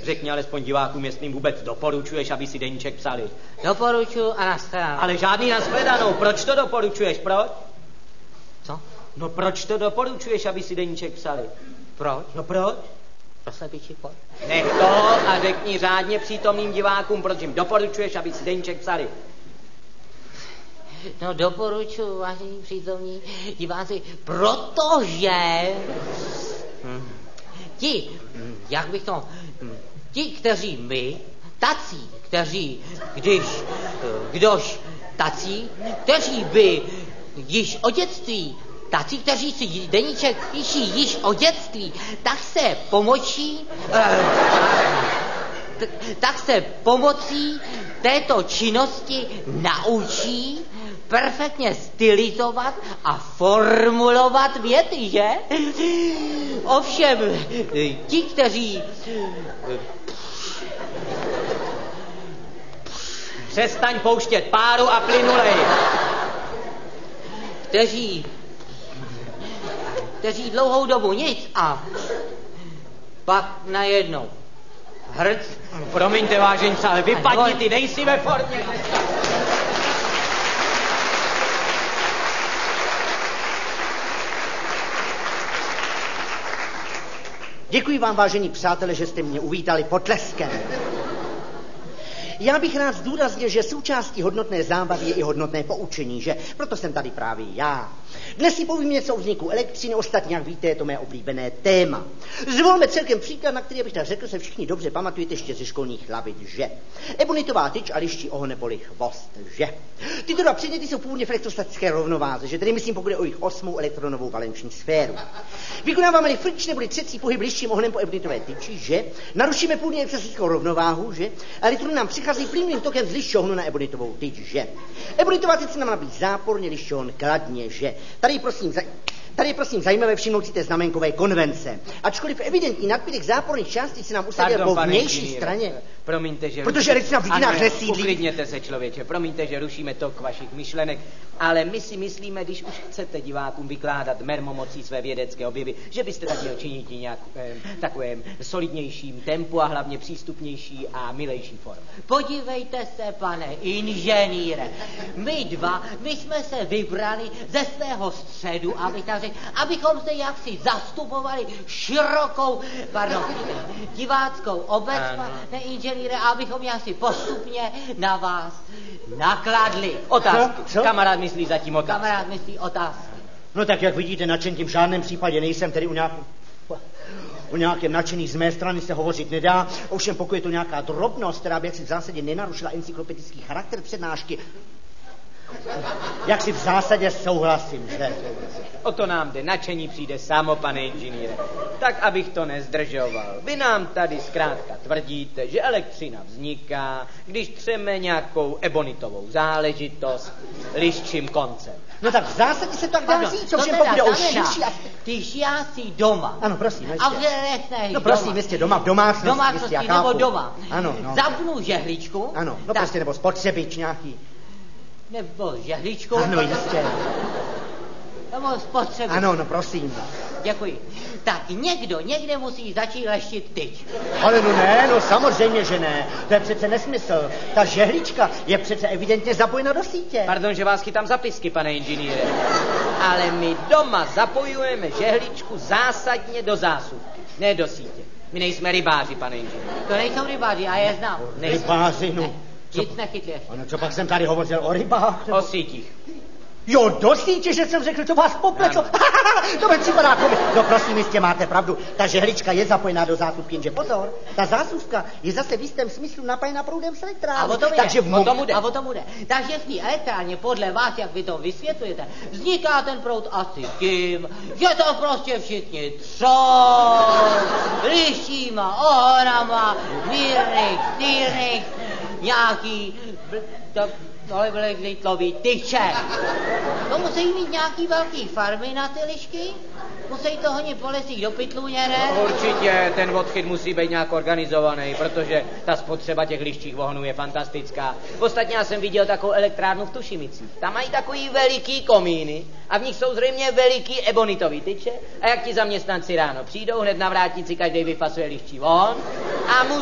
Řekni alespoň divákům, jestli jim vůbec doporučuješ, aby si deníček psali. Doporučuji a nashledanou. Ale žádný nashledanou. Proč to doporučuješ? Proč? Co? No proč to doporučuješ, aby si deníček psali? Proč? No proč? Pro slepičí chod. Nech to a řekni řádně přítomným divákům, proč jim doporučuješ, aby si deníček psali. No doporučuji, vážení přítomní diváci, protože ti, kteří my, tací, kteří by již od dětství, tací, kteří si deníček píší již od dětství, tak se pomocí této činnosti naučí perfektně stylizovat a formulovat věty, že? Ovšem, ti, kteří... Přestaň pouštět páru a plynulej. Kteří dlouhou dobu nic a pak najednou hrc. Promiňte, váženci, ale vypadni, ty nejsi ve formě. Děkuji vám, vážení přátelé, že jste mě uvítali potleskem. Já bych rád zdůraznil, že součástí hodnotné zábavy je i hodnotné poučení, že? Proto jsem tady právě já. Dnes si povím něco o vzniku elektřiny, ostatně, jak víte, je to mé oblíbené téma. Zvolme celkem příklad, na který, abych tak řekl, se všichni dobře pamatujete ještě ze školních hlavic, že? Ebonitová tyč a liští oho neboli chvost, že? Tyto dva předměty jsou původně v elektrostatické rovnováze, že tedy myslím, pokud je o jejich 8. elektronovou valenční sféru. Vykonáváme-li frič neboli třecí pohyb lištím ohonem po ebonitové tyči, že? Narušíme původně elektrostatickou rovnováhu, že? Elektrony nám přicházejí plynulým tokem z lišťohonu na ebonitovou tyč, že? Ebonitová tyč se nám nabíjí záporně, lišťohon kladně, že? Tady je prosím zajímavé všimnout si té znamenkové konvence. Ačkoliv evidentní nadbytek záporných částic se nám usadil po vnější straně. Promiňte, že... Protože elektrina v dudinách nesídlí. Uklidněte se, člověče. Promiňte, že rušíme tok vašich myšlenek, ale my si myslíme, když už chcete divákům vykládat mermomocí své vědecké objevy, že byste tak měl činit nějak takovém solidnějším tempu a hlavně přístupnější a milejší form. Podívejte se, pane inženýre, my jsme se vybrali ze svého středu, abychom se jaksi zastupovali širokou, diváckou obec, pane inženýre, abychom jaksi postupně na vás nakladli. Otázky. Co? Kamarád myslí zatím otázky. Kamarád myslí otázky. No tak jak vidíte, nadšením v žádném případě nejsem, tedy o nějakém nadšení z mé strany se hovořit nedá. Ovšem pokud je to nějaká drobnost, která by si v zásadě nenarušila encyklopedický charakter přednášky, jak si v zásadě souhlasím, že? O to nám jde, nadšení přijde samo, pane inženýre. Tak, abych to nezdržoval. Vy nám tady zkrátka tvrdíte, že elektřina vzniká, když třeme nějakou ebonitovou záležitost liščím koncem. No tak v zásadě se tak dá říct, ovšem pokud jde o širší aspekt. Ty žijáci doma. Ano, prosím, ještě. A v řešnech no prosím, jistě doma, v domácnosti, domácnosti jistě, nebo doma. Ano, no. Zapnu žehličku. Ano, no tak. prostě, nebo spotřebič nějaký. Nebo žehličku. Ano, jistě. Nebo spotřebič. Ano, no prosím. Děkuji. Tak někde musí začít leštit tyč. Ale no ne, no samozřejmě, že ne. To je přece nesmysl. Ta žehlička je přece evidentně zapojena do sítě. Pardon, že vás chytám za pisky, pane inženýre. Ale my doma zapojujeme žehličku zásadně do zásuvky, ne do sítě. My nejsme rybáři, pane inženýre. To nejsou rybáři, já je znám. Rybáři, no. Nic nechytli. Ano, co pak jsem tady hovořil o rybách? O sítích. Jo, do sítě, že jsem řekl, to vás popletlo. To mi připadá komis. No prosím, jistě máte pravdu. Ta žehlička je zapojená do zásuvky, jenže pozor, ta zásuvka je zase v jistém smyslu napájena proudem z elektrárny. A o tom takže o tom jde. Takže v té elektrárně, podle vás, jak vy to vysvětlujete, vzniká ten proud asi tím, že to prostě všichni třou, lištíma, ohonama, mírných, nějaký... tohle byly glitlový tyče. To musí mít nějaký velký farmy na ty lišky? Musí to honit po lesích do pytluně, ne? No, určitě, ten odchyt musí být nějak organizovaný, protože ta spotřeba těch liščích vohonů je fantastická. Ostatně já jsem viděl takovou elektrárnu v Tušimicích. Tam mají takový veliký komíny a v nich jsou zřejmě veliký ebonitový tyče a jak ti zaměstnanci ráno přijdou, hned na vrátnici každý vyfasuje liščí vohon a